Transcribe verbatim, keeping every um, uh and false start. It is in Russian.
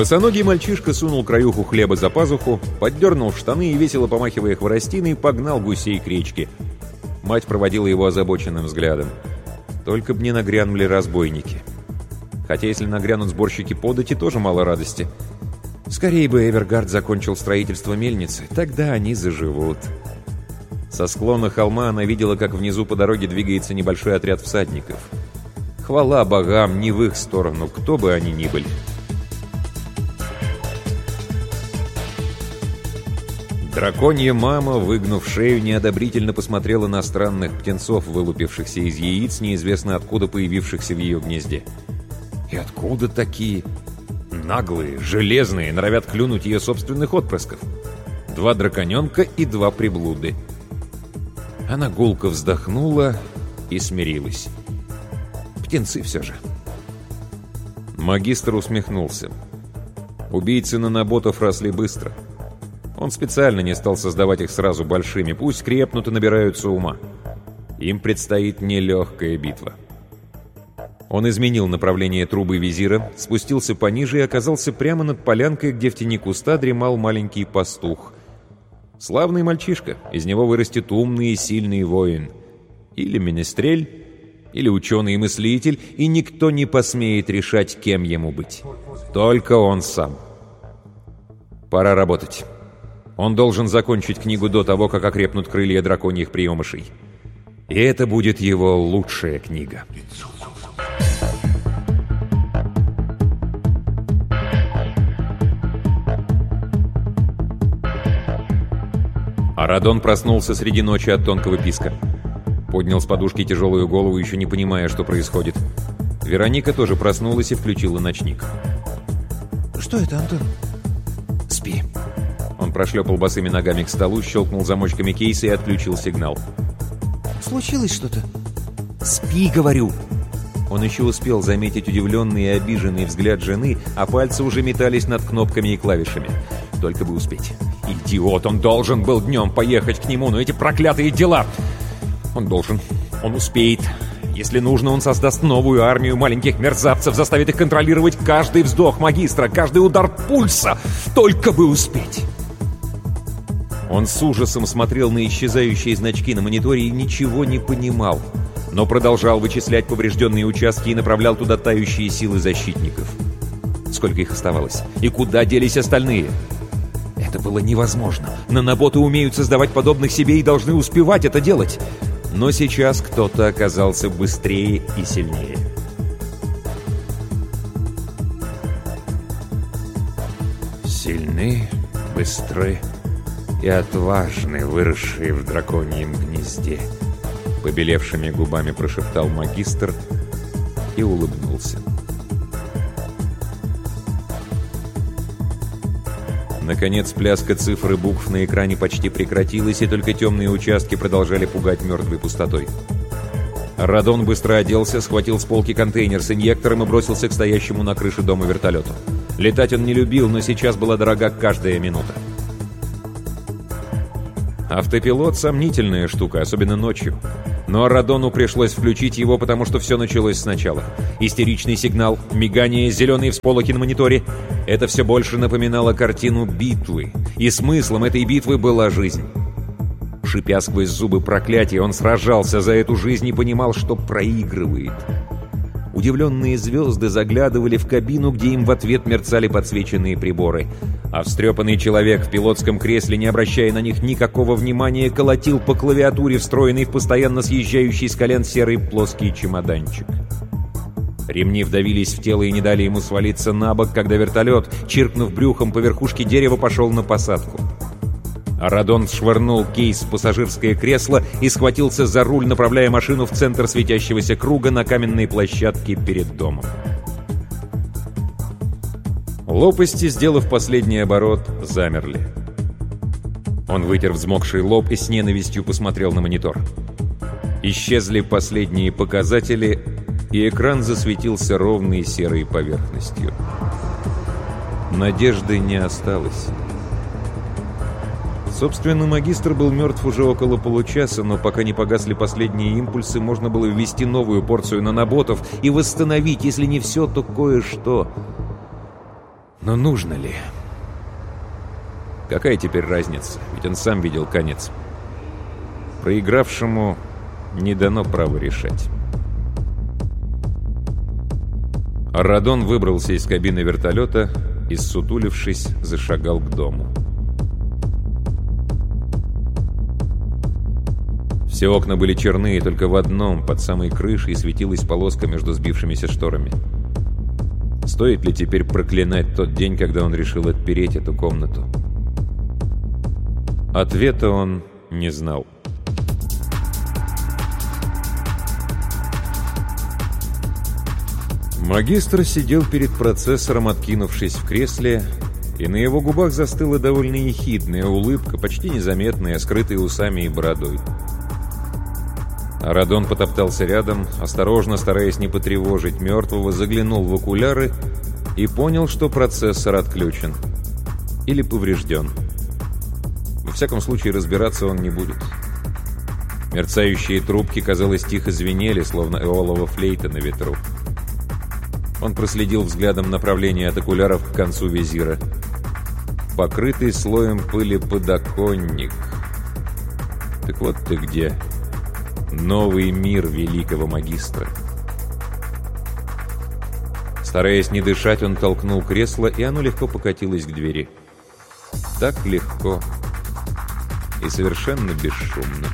Босоногий мальчишка сунул краюху хлеба за пазуху, поддернул штаны и, весело помахивая хворостиной, погнал гусей к речке. Мать проводила его озабоченным взглядом. Только б не нагрянули разбойники. Хотя если нагрянут сборщики подати, тоже мало радости. Скорее бы Эвергард закончил строительство мельницы, тогда они заживут. Со склона холма она видела, как внизу по дороге двигается небольшой отряд всадников. Хвала богам, не в их сторону, кто бы они ни были. Драконья мама, выгнув шею, неодобрительно посмотрела на странных птенцов, вылупившихся из яиц, неизвестно откуда появившихся в ее гнезде. И откуда такие наглые, железные, норовят клюнуть ее собственных отпрысков? Два драконенка и два приблуды. Она гулко вздохнула и смирилась. Птенцы все же. Магистр усмехнулся. Убийцы наноботов росли быстро. Он специально не стал создавать их сразу большими, пусть крепнут и набираются ума. Им предстоит нелегкая битва. Он изменил направление трубы визира, спустился пониже и оказался прямо над полянкой, где в тени куста дремал маленький пастух. Славный мальчишка, из него вырастет умный и сильный воин. Или менестрель, или ученый и мыслитель, и никто не посмеет решать, кем ему быть. Только он сам. Пора работать. Он должен закончить книгу до того, как окрепнут крылья драконьих приемышей. И это будет его лучшая книга. Арадон проснулся среди ночи от тонкого писка. Поднял с подушки тяжелую голову, еще не понимая, что происходит. Вероника тоже проснулась и включила ночник. «Что это, Антон?» «Спи». Он прошлепал босыми ногами к столу, щелкнул замочками кейса и отключил сигнал. «Случилось что-то?» «Спи, говорю!» Он еще успел заметить удивленный и обиженный взгляд жены, а пальцы уже метались над кнопками и клавишами. Только бы успеть. Идиот! Он должен был днем поехать к нему, но эти проклятые дела! Он должен. Он успеет. Если нужно, он создаст новую армию маленьких мерзавцев, заставит их контролировать каждый вздох магистра, каждый удар пульса. Только бы успеть! Он с ужасом смотрел на исчезающие значки на мониторе и ничего не понимал, но продолжал вычислять поврежденные участки и направлял туда тающие силы защитников. Сколько их оставалось? И куда делись остальные? Это было невозможно. Наноботы умеют создавать подобных себе и должны успевать это делать. Но сейчас кто-то оказался быстрее и сильнее. Сильны, быстры и отважны, выросшие в драконьем гнезде. Побелевшими губами прошептал магистр и улыбнулся. Наконец, пляска цифр и букв на экране почти прекратилась, и только темные участки продолжали пугать мертвой пустотой. Радон быстро оделся, схватил с полки контейнер с инъектором и бросился к стоящему на крыше дома вертолету. Летать он не любил, но сейчас была дорога каждая минута. Автопилот — сомнительная штука, особенно ночью. Но Радону пришлось включить его, потому что все началось сначала. Истеричный сигнал, мигание, зеленые всполохи на мониторе — это все больше напоминало картину битвы. И смыслом этой битвы была жизнь. Шипя сквозь зубы проклятия, он сражался за эту жизнь и понимал, что проигрывает. Удивленные звезды заглядывали в кабину, где им в ответ мерцали подсвеченные приборы. А встрепанный человек в пилотском кресле, не обращая на них никакого внимания, колотил по клавиатуре, встроенный в постоянно съезжающий с колен серый плоский чемоданчик. Ремни вдавились в тело и не дали ему свалиться на бок, когда вертолет, чиркнув брюхом по верхушке дерева, пошел на посадку. Арадон швырнул кейс в пассажирское кресло и схватился за руль, направляя машину в центр светящегося круга на каменной площадке перед домом. Лопасти, сделав последний оборот, замерли. Он вытер взмокший лоб и с ненавистью посмотрел на монитор. Исчезли последние показатели, и экран засветился ровной серой поверхностью. Надежды не осталось. Собственно, магистр был мертв уже около получаса, но пока не погасли последние импульсы, можно было ввести новую порцию наноботов и восстановить, если не все, то кое-что. Но нужно ли? Какая теперь разница? Ведь он сам видел конец. Проигравшему не дано право решать. Радон выбрался из кабины вертолета и, ссутулившись, зашагал к дому. Все окна были черны, и только в одном, под самой крышей, светилась полоска между сбившимися шторами. Стоит ли теперь проклинать тот день, когда он решил отпереть эту комнату? Ответа он не знал. Магистр сидел перед процессором, откинувшись в кресле, и на его губах застыла довольно ехидная улыбка, почти незаметная, скрытая усами и бородой. Радон потоптался рядом, осторожно, стараясь не потревожить мертвого, заглянул в окуляры и понял, что процессор отключен. Или поврежден. Во всяком случае, разбираться он не будет. Мерцающие трубки, казалось, тихо звенели, словно эолова флейта на ветру. Он проследил взглядом направление от окуляров к концу визира. Покрытый слоем пыли подоконник. Так вот ты где. Новый мир великого магистра. Стараясь не дышать, он толкнул кресло, и оно легко покатилось к двери. Так легко и совершенно бесшумно.